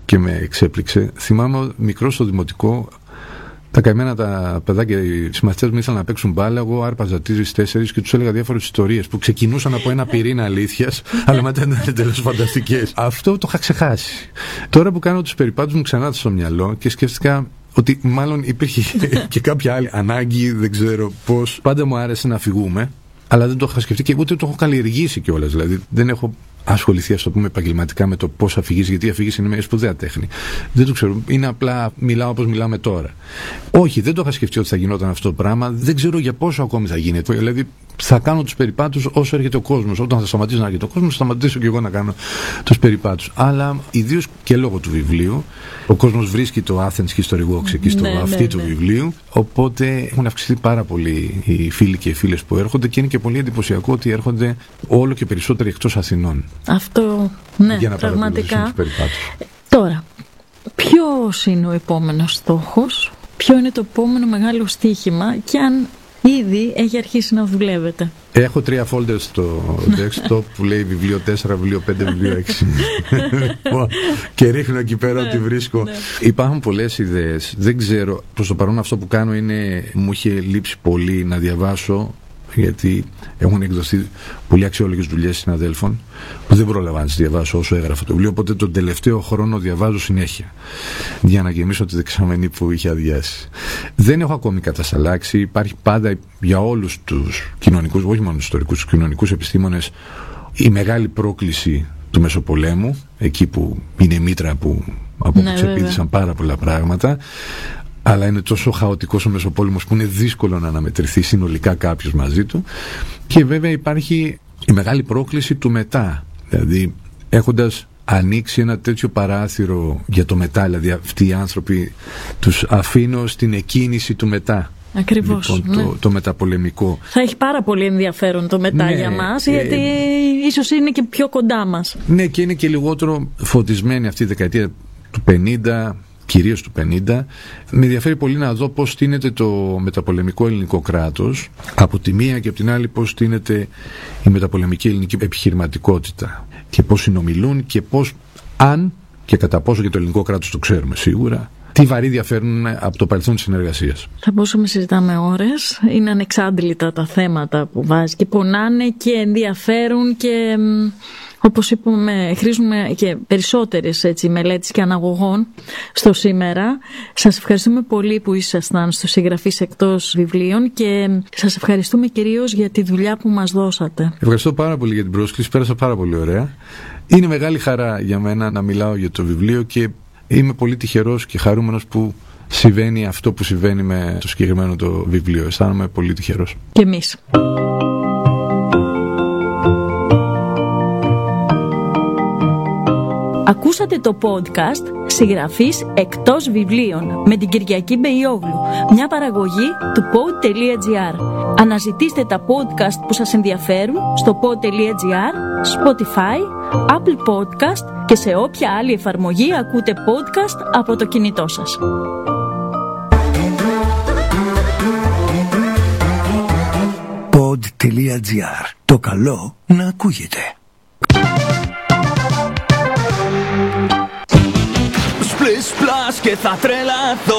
και με εξέπληξε. Θυμάμαι μικρό στο δημοτικό, τα καημένα τα παιδάκια, οι συμμαθητές μου ήθελαν να παίξουν μπάλα. Εγώ άρπαζα 3-4 και τους έλεγα διάφορες ιστορίες που ξεκινούσαν από ένα πυρήνα αλήθειας, αλλά μετά ήταν τελείως φανταστικές. Αυτό το είχα ξεχάσει. Τώρα που κάνω τους περιπάτους μου ξανά στο μυαλό και σκέφτηκα ότι μάλλον υπήρχε και κάποια άλλη ανάγκη, δεν ξέρω πώς. Πάντα μου άρεσε να φυγούμε, αλλά δεν το είχα σκεφτεί και ούτε το έχω καλλιεργήσει κιόλας. Δηλαδή δεν έχω ασχοληθεί, ας το πούμε, επαγγελματικά με το πώς αφηγείς, γιατί η αφήγηση είναι μια σπουδαία τέχνη. Δεν το ξέρω. Είναι απλά μιλάω όπως μιλάμε τώρα. Όχι, δεν το είχα σκεφτεί ότι θα γινόταν αυτό το πράγμα. Δεν ξέρω για πόσο ακόμη θα γίνεται. Δηλαδή θα κάνω τους περιπάτους όσο έρχεται ο κόσμος. Όταν θα σταματήσει να έρχεται ο κόσμος, θα σταματήσω και εγώ να κάνω τους περιπάτους. Αλλά ιδίως και λόγω του βιβλίου, ο κόσμος βρίσκει το Athens History Walks εκεί στο αυτή του βιβλίου. Οπότε έχουν αυξηθεί πάρα πολύ οι φίλοι και οι φίλες που έρχονται και είναι και πολύ εντυπωσιακό ότι έρχονται όλο και περισσότεροι εκτός Αθηνών. Αυτό, ναι, για να πραγματικά. Τώρα, ποιος είναι ο επόμενος στόχος, ποιο είναι το επόμενο μεγάλο στοίχημα και αν ήδη έχει αρχίσει να δουλεύετε? Έχω 3 folders στο desktop που λέει βιβλίο 4, βιβλίο 5, βιβλίο 6 και ρίχνω εκεί πέρα ότι βρίσκω. Υπάρχουν πολλές ιδέες. Δεν ξέρω, προς το παρόν αυτό που κάνω είναι, μου είχε λείψει πολύ να διαβάσω, γιατί έχουν εκδοθεί πολύ αξιόλογες δουλειές συναδέλφων που δεν πρόλαβα να τις διαβάσω όσο έγραφα το βιβλίο, οπότε τον τελευταίο χρόνο διαβάζω συνέχεια για να γεμίσω τη δεξαμενή που είχε αδειάσει. Δεν έχω ακόμη κατασταλάξει. Υπάρχει πάντα για όλους τους κοινωνικούς, όχι μόνο τους ιστορικούς, τους κοινωνικούς επιστήμονες, η μεγάλη πρόκληση του Μεσοπολέμου, εκεί που είναι η μήτρα από όπου ξεπήδησαν πάρα πολλά πράγματα. Αλλά είναι τόσο χαοτικός ο Μεσοπόλεμος που είναι δύσκολο να αναμετρηθεί συνολικά κάποιος μαζί του. Και βέβαια υπάρχει η μεγάλη πρόκληση του μετά. Δηλαδή έχοντας ανοίξει ένα τέτοιο παράθυρο για το μετά, δηλαδή αυτοί οι άνθρωποι τους αφήνω στην εκκίνηση του μετά. Ακριβώς. Λοιπόν, το μεταπολεμικό. Θα έχει πάρα πολύ ενδιαφέρον το μετά για μας, γιατί ίσως είναι και πιο κοντά μας. Ναι, και είναι και λιγότερο φωτισμένη αυτή η δεκαετία του 50, κυρίως του 50. Με ενδιαφέρει πολύ να δω πώς στείνεται το μεταπολεμικό ελληνικό κράτος από τη μία και από την άλλη πώς στείνεται η μεταπολεμική ελληνική επιχειρηματικότητα και πώς συνομιλούν και πώς, αν και κατά πόσο και το ελληνικό κράτος το ξέρουμε σίγουρα, τι βαρύ διαφέρουν από το παρελθόν της συνεργασίας. Θα μπορούσαμε να συζητάμε ώρες. Είναι ανεξάντλητα τα θέματα που βάζει και πονάνε και ενδιαφέρουν και, όπως είπαμε, χρήζουμε και περισσότερες μελέτες και αναγωγών στο σήμερα. Σας ευχαριστούμε πολύ που ήσασταν στο Συγγραφής Εκτός Βιβλίων και σας ευχαριστούμε κυρίως για τη δουλειά που μας δώσατε. Ευχαριστώ πάρα πολύ για την πρόσκληση. Πέρασα πάρα πολύ ωραία. Είναι μεγάλη χαρά για μένα να μιλάω για το βιβλίο και είμαι πολύ τυχερός και χαρούμενος που συμβαίνει αυτό που συμβαίνει με το συγκεκριμένο το βιβλίο. Αισθάνομαι πολύ τυχερός. Και εμείς. Ακούσατε το podcast «Συγγραφής Εκτός Βιβλίων» με την Κυριακή Μπεϊόγλου, μια παραγωγή του pod.gr. Αναζητήστε τα podcast που σας ενδιαφέρουν στο pod.gr, Spotify, Apple Podcast και σε όποια άλλη εφαρμογή ακούτε podcast από το κινητό σας. Pod.gr. Το καλό να ακούγεται. Splish splash και θα τρελαθώ.